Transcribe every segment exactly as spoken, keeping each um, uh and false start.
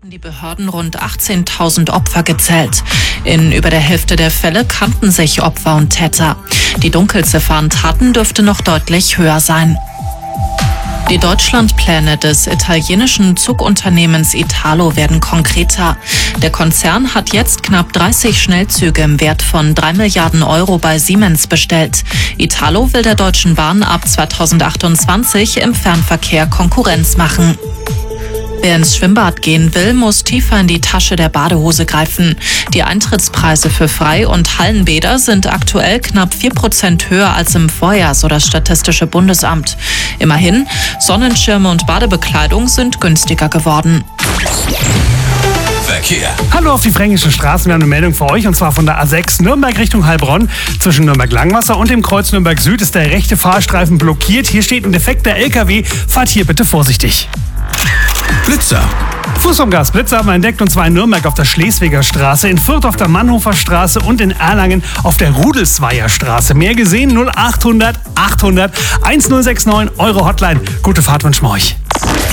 Die Behörden rund achtzehntausend Opfer gezählt. In über der Hälfte der Fälle kannten sich Opfer und Täter. Die Dunkelziffer an Taten dürfte noch deutlich höher sein. Die Deutschlandpläne des italienischen Zugunternehmens Italo werden konkreter. Der Konzern hat jetzt knapp dreißig Schnellzüge im Wert von drei Milliarden Euro bei Siemens bestellt. Italo will der Deutschen Bahn ab zweitausendachtundzwanzig im Fernverkehr Konkurrenz machen. Wer ins Schwimmbad gehen will, muss tiefer in die Tasche der Badehose greifen. Die Eintrittspreise für Frei- und Hallenbäder sind aktuell knapp vier Prozent höher als im Vorjahr, so das Statistische Bundesamt. Immerhin, Sonnenschirme und Badebekleidung sind günstiger geworden. Verkehr. Hallo auf die fränkischen Straßen, wir haben eine Meldung für euch und zwar von der A sechs Nürnberg Richtung Heilbronn. Zwischen Nürnberg-Langwasser und dem Kreuz Nürnberg Süd ist der rechte Fahrstreifen blockiert. Hier steht ein defekter L K W, fahrt hier bitte vorsichtig. Blitzer. Fuß vom Gas, Blitzer haben wir entdeckt und zwar in Nürnberg auf der Schleswiger Straße, in Fürth auf der Mannhofer Straße und in Erlangen auf der Rudelsweier Straße. Mehr gesehen null achthundert achthundert1069, eure Hotline. Gute Fahrt wünschen wir euch.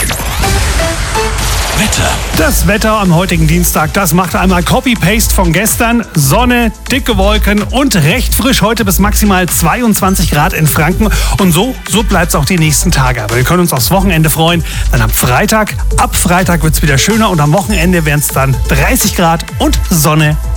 Wetter. Das Wetter am heutigen Dienstag, das macht einmal Copy-Paste von gestern. Sonne, dicke Wolken und recht frisch heute bis maximal zweiundzwanzig Grad in Franken. Und so, so bleibt es auch die nächsten Tage. Aber wir können uns aufs Wochenende freuen. Dann am Freitag, ab Freitag wird es wieder schöner und am Wochenende wären es dann dreißig Grad und Sonne